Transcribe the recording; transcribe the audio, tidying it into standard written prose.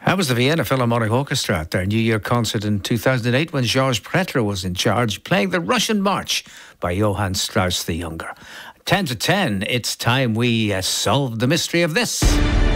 That was the Vienna Philharmonic Orchestra at their New Year concert in 2008 when Georges Pretre was in charge, playing the Russian March by Johann Strauss the Younger. 10 to 10, it's time we solved the mystery of this.